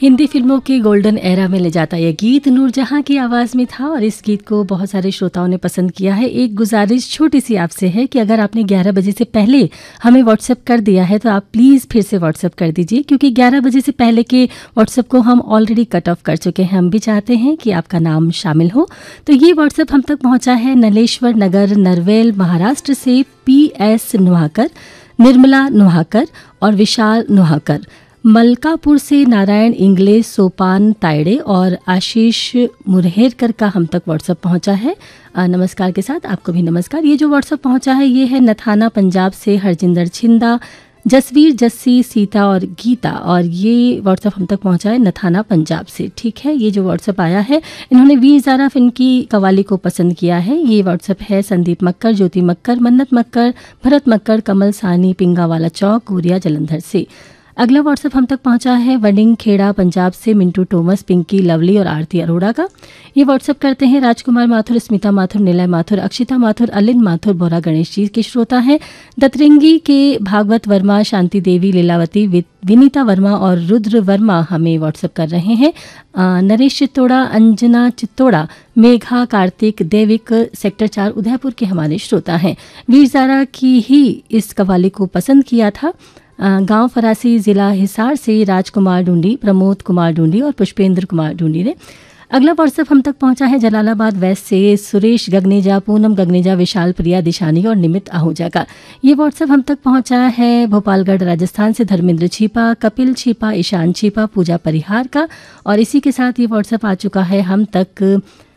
हिंदी फिल्मों के golden era में ले जाता यह गीत नूरजहां की आवाज़ में था और इस गीत को बहुत सारे श्रोताओं ने पसंद किया है। एक गुजारिश छोटी सी आपसे है कि अगर आपने 11 बजे से पहले हमें व्हाट्सएप कर दिया है तो आप प्लीज़ फिर से व्हाट्सएप कर दीजिए, क्योंकि 11 बजे से पहले के व्हाट्सएप को हम ऑलरेडी कट ऑफ कर चुके हैं। हम भी चाहते हैं कि आपका नाम शामिल हो। तो ये व्हाट्सएप हम तक पहुँचा है नलेश्वर नगर, नरवेल, महाराष्ट्र से PS नुहाकर, निर्मला नुहाकर और विशाल नुहाकर। मलकापुर से नारायण इंग्ले, सोपान तायड़े और आशीष मुरहेरकर का हम तक व्हाट्सएप पहुंचा है। नमस्कार के साथ आपको भी नमस्कार। ये जो व्हाट्सएप पहुंचा है ये है नथाना पंजाब से हरजिंदर छिंदा, जसवीर, जस्सी, सीता और गीता, और ये व्हाट्सएप हम तक पहुंचा है नथाना पंजाब से। ठीक है, ये जो व्हाट्सएप आया है इन्होंने वीर ज़ारा फिल्म की कवाली को पसंद किया है। ये व्हाट्सएप है संदीप मक्कर, ज्योति मक्कर, मन्नत मक्कर, भरत मक्कर, कमल सानी, पिंगावाला चौक, गोरिया जलंधर से। अगला व्हाट्सएप हम तक पहुंचा है वडिंग खेड़ा पंजाब से मिंटू टोमस, पिंकी, लवली और आरती अरोड़ा का। ये व्हाट्सएप करते हैं राजकुमार माथुर, स्मिता माथुर, निलय माथुर, अक्षिता माथुर, अलिन माथुर, बोरा गणेश जी के श्रोता हैं। दतरंगी के भागवत वर्मा, शांति देवी, लीलावती, विनीता वर्मा और रुद्र वर्मा हमें व्हाट्सएप कर रहे हैं। नरेश चित्तोड़ा, अंजना चित्तोड़ा, मेघा, कार्तिक, देविक, सेक्टर 4 उदयपुर के हमारे श्रोता हैं। वीर ज़ारा की ही इस कवाली को पसंद किया था। गांव फरासी, जिला हिसार से राजकुमार ढूंढी, प्रमोद कुमार ढूंढी और पुष्पेंद्र कुमार ढूंढी ने। अगला व्हाट्सएप हम तक पहुंचा है जलालाबाद वेस्ट से सुरेश गगनेजा, पूनम गगनेजा, विशाल प्रिया दिशानी और निमित आहूजा का। ये व्हाट्सएप हम तक पहुंचा है भोपालगढ़ राजस्थान से धर्मेंद्र छीपा, कपिल छीपा, ईशान छीपा, पूजा परिहार का। और इसी के साथ ये व्हाट्सएप आ चुका है हम तक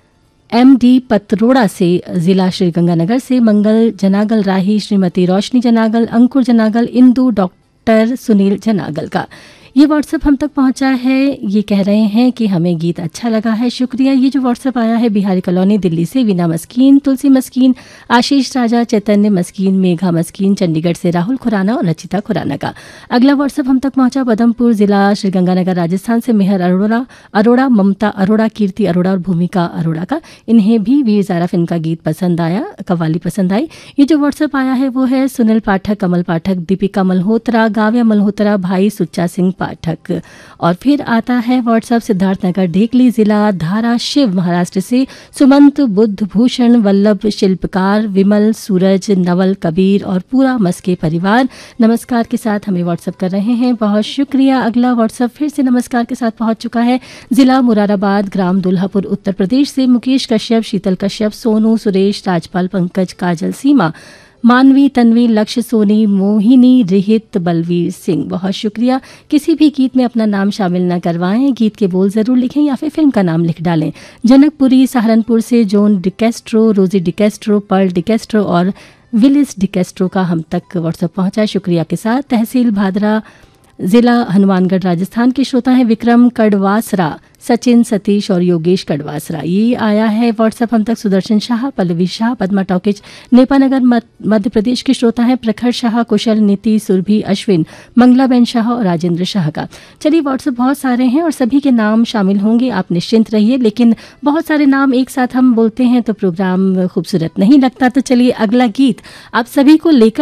MD पतरोड़ा से, जिला श्रीगंगानगर से मंगल जनागल राही, श्रीमती रोशनी जनागल, अंकुर जनागल, इंदू, डॉक्टर सुनील जनागल का। ये व्हाट्सएप हम तक पहुंचा है। ये कह रहे हैं कि हमें गीत अच्छा लगा है, शुक्रिया। ये जो व्हाट्सएप आया है बिहारी कॉलोनी दिल्ली से वीना मस्कीन, तुलसी मस्कीन, आशीष राजा, चैतन्य मस्कीन, मेघा मस्कीन, चंडीगढ़ से राहुल खुराना और रचिता खुराना का। अगला व्हाट्सएप हम तक पहुंचा पदमपुर, जिला श्रीगंगानगर राजस्थान से मेहर अरोड़ा, ममता अरोड़ा, कीर्ति अरोड़ा और भूमिका अरोड़ा का। इन्हें भी वीर ज़ारा फिल्म का गीत पसंद आया, कव्वाली पसंद आई। ये जो व्हाट्सएप आया है वो है सुनील पाठक, कमल पाठक, दीपिका मल्होत्रा, गाव्या मल्होत्रा, भाई सुच्चा सिंह पाठक। और फिर आता है व्हाट्सएप सिद्धार्थनगर ढेकली, जिला धारा शिव, महाराष्ट्र से सुमंत, बुद्ध भूषण, वल्लभ, शिल्पकार, विमल, सूरज, नवल, कबीर और पूरा मस्के परिवार नमस्कार के साथ हमें व्हाट्सएप कर रहे हैं। बहुत शुक्रिया। अगला व्हाट्सएप फिर से नमस्कार के साथ पहुंच चुका है जिला मुरादाबाद, ग्राम दुल्हापुर, उत्तर प्रदेश से मुकेश कश्यप, शीतल कश्यप, सोनू, सुरेश, राजपाल, पंकज, काजल, सीमा, मानवी, तन्वी, लक्ष्य, सोनी, मोहिनी, रिहित, बलवीर सिंह। बहुत शुक्रिया। किसी भी गीत में अपना नाम शामिल न करवाएं, गीत के बोल ज़रूर लिखें या फिर फिल्म का नाम लिख डालें। जनकपुरी सहारनपुर से जॉन डिकेस्ट्रो, रोजी डिकेस्ट्रो, पर्ल डिकेस्ट्रो और विलिस डिकेस्ट्रो का हम तक व्हाट्सएप पहुंचा, शुक्रिया के साथ। तहसील भादरा, जिला हनुमानगढ़ राजस्थान के श्रोता हैं विक्रम कड़वासरा, सचिन, सतीश और योगेश कड़वासरा। ये आया है व्हाट्सएप हम तक सुदर्शन शाह, पल्लवी शाह, पद्मा टॉकिज, नेपानगर मध्य प्रदेश के श्रोता हैं प्रखर शाह, कुशल, नीति, सुरभि, अश्विन, मंगलाबेन शाह और राजेंद्र शाह का। चलिए, व्हाट्सएप बहुत सारे हैं और सभी के नाम शामिल होंगे, आप निश्चिंत रहिए। लेकिन बहुत सारे नाम एक साथ हम बोलते हैं तो प्रोग्राम खूबसूरत नहीं लगता। तो चलिए, अगला गीत आप सभी को लेकर